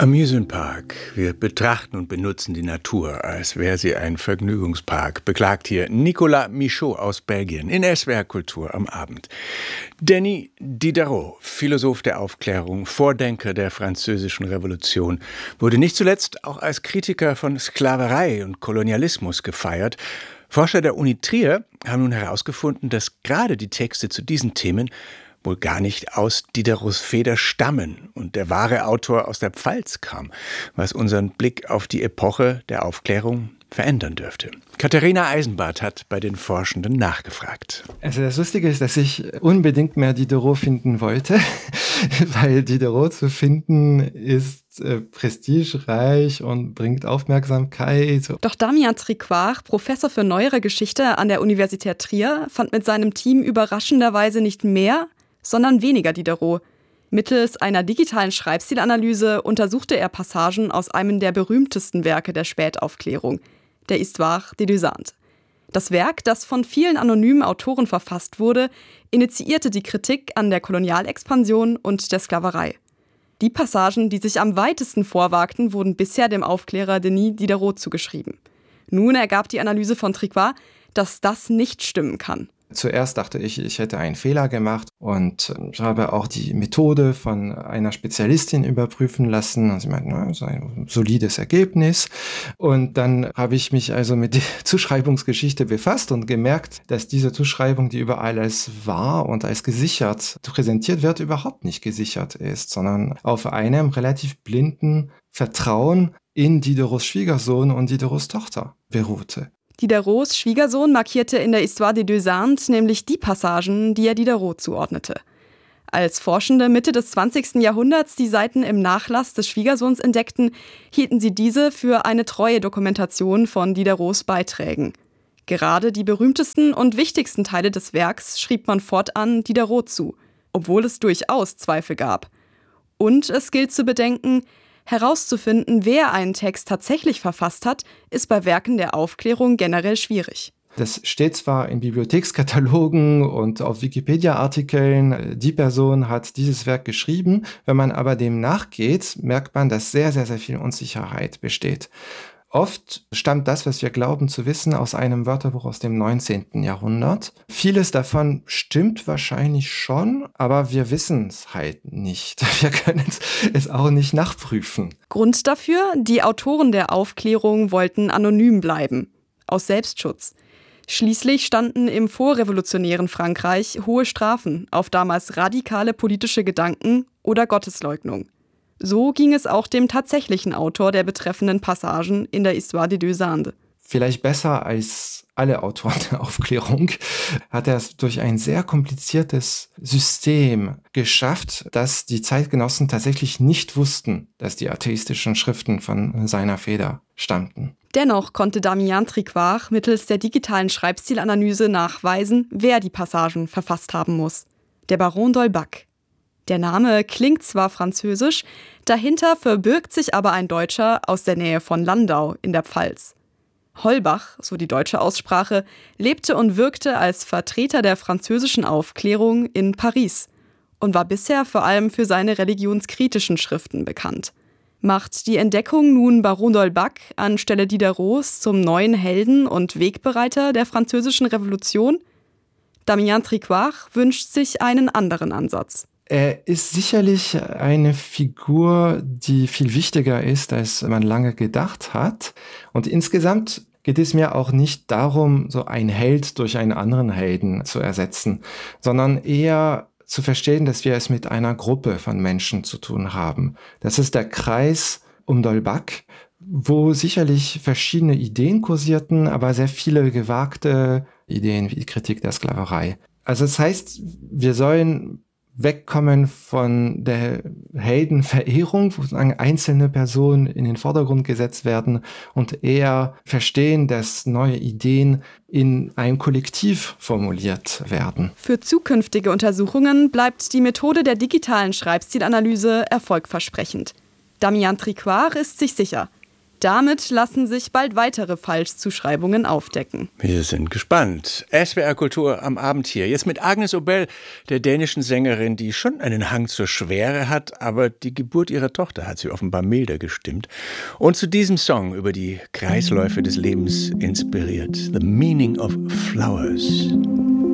Amusement Park. Wir betrachten und benutzen die Natur, als wäre sie ein Vergnügungspark, beklagt hier Nicolas Michaud aus Belgien in SWR Kultur am Abend. Denis Diderot, Philosoph der Aufklärung, Vordenker der Französischen Revolution, wurde nicht zuletzt auch als Kritiker von Sklaverei und Kolonialismus gefeiert. Forscher der Uni Trier haben nun herausgefunden, dass gerade die Texte zu diesen Themen wohl gar nicht aus Diderots Feder stammen und der wahre Autor aus der Pfalz kam, was unseren Blick auf die Epoche der Aufklärung verändern dürfte. Katharina Eisenbart hat bei den Forschenden nachgefragt. Also das Lustige ist, dass ich unbedingt mehr Diderot finden wollte, weil Diderot zu finden ist prestigereich und bringt Aufmerksamkeit. Doch Damien Tricoire, Professor für Neuere Geschichte an der Universität Trier, fand mit seinem Team überraschenderweise nicht mehr, sondern weniger Diderot. Mittels einer digitalen Schreibstilanalyse untersuchte er Passagen aus einem der berühmtesten Werke der Spätaufklärung, der Histoire des Deux Indes. Das Werk, das von vielen anonymen Autoren verfasst wurde, initiierte die Kritik an der Kolonialexpansion und der Sklaverei. Die Passagen, die sich am weitesten vorwagten, wurden bisher dem Aufklärer Denis Diderot zugeschrieben. Nun ergab die Analyse von Tricoire, dass das nicht stimmen kann. Zuerst dachte ich, ich hätte einen Fehler gemacht und ich habe auch die Methode von einer Spezialistin überprüfen lassen. Und sie meinte, das ist ein solides Ergebnis. Und dann habe ich mich also mit der Zuschreibungsgeschichte befasst und gemerkt, dass diese Zuschreibung, die überall als wahr und als gesichert präsentiert wird, überhaupt nicht gesichert ist, sondern auf einem relativ blinden Vertrauen in Diderots Schwiegersohn und Diderots Tochter beruhte. Diderots Schwiegersohn markierte in der Histoire des Deux Indes nämlich die Passagen, die er Diderot zuordnete. Als Forschende Mitte des 20. Jahrhunderts die Seiten im Nachlass des Schwiegersohns entdeckten, hielten sie diese für eine treue Dokumentation von Diderots Beiträgen. Gerade die berühmtesten und wichtigsten Teile des Werks schrieb man fortan Diderot zu, obwohl es durchaus Zweifel gab. Und es gilt zu bedenken, herauszufinden, wer einen Text tatsächlich verfasst hat, ist bei Werken der Aufklärung generell schwierig. Das steht zwar in Bibliothekskatalogen und auf Wikipedia-Artikeln, die Person hat dieses Werk geschrieben. Wenn man aber dem nachgeht, merkt man, dass sehr, sehr, sehr viel Unsicherheit besteht. Oft stammt das, was wir glauben zu wissen, aus einem Wörterbuch aus dem 19. Jahrhundert. Vieles davon stimmt wahrscheinlich schon, aber wir wissen es halt nicht. Wir können es auch nicht nachprüfen. Grund dafür, die Autoren der Aufklärung wollten anonym bleiben, aus Selbstschutz. Schließlich standen im vorrevolutionären Frankreich hohe Strafen auf damals radikale politische Gedanken oder Gottesleugnung. So ging es auch dem tatsächlichen Autor der betreffenden Passagen in der Histoire des Deux Indes. Vielleicht besser als alle Autoren der Aufklärung hat er es durch ein sehr kompliziertes System geschafft, dass die Zeitgenossen tatsächlich nicht wussten, dass die atheistischen Schriften von seiner Feder stammten. Dennoch konnte Damien Tricoire mittels der digitalen Schreibstilanalyse nachweisen, wer die Passagen verfasst haben muss. Der Baron d'Holbach. Der Name klingt zwar französisch, dahinter verbirgt sich aber ein Deutscher aus der Nähe von Landau in der Pfalz. Holbach, so die deutsche Aussprache, lebte und wirkte als Vertreter der französischen Aufklärung in Paris und war bisher vor allem für seine religionskritischen Schriften bekannt. Macht die Entdeckung nun Baron d'Holbach anstelle Diderots zum neuen Helden und Wegbereiter der französischen Revolution? Damien Tricoire wünscht sich einen anderen Ansatz. Er ist sicherlich eine Figur, die viel wichtiger ist, als man lange gedacht hat. Und insgesamt geht es mir auch nicht darum, so einen Held durch einen anderen Helden zu ersetzen, sondern eher zu verstehen, dass wir es mit einer Gruppe von Menschen zu tun haben. Das ist der Kreis um d'Holbach, wo sicherlich verschiedene Ideen kursierten, aber sehr viele gewagte Ideen wie die Kritik der Sklaverei. Also das heißt, wir sollen wegkommen von der Heldenverehrung, wo sozusagen einzelne Personen in den Vordergrund gesetzt werden und eher verstehen, dass neue Ideen in einem Kollektiv formuliert werden. Für zukünftige Untersuchungen bleibt die Methode der digitalen Schreibstilanalyse erfolgversprechend. Damien Tricoire ist sich sicher. Damit lassen sich bald weitere Falschzuschreibungen aufdecken. Wir sind gespannt. SWR Kultur am Abend hier. Jetzt mit Agnes Obel, der dänischen Sängerin, die schon einen Hang zur Schwere hat, aber die Geburt ihrer Tochter hat sie offenbar milder gestimmt. Und zu diesem Song über die Kreisläufe des Lebens inspiriert. The Meaning of Flowers.